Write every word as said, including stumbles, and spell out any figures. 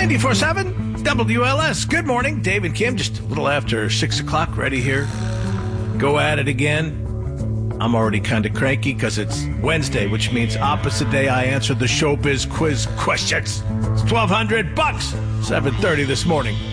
ninety-four seven W L S. Good morning, Dave and Kim. Just a little after six o'clock, ready here. Go at it again. I'm already kind of cranky because it's Wednesday, which means opposite day I answered the showbiz quiz questions. It's twelve hundred bucks. seven thirty this morning.